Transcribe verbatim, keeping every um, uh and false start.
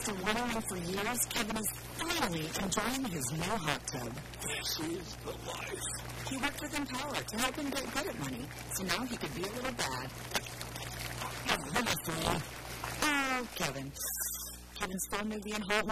After wondering for years, Kevin is finally enjoying his new hot tub. This is the life. He worked with Empower to help him get good at money, so now he could be a little bad. Oh, Kevin. Kevin's phone may be in hold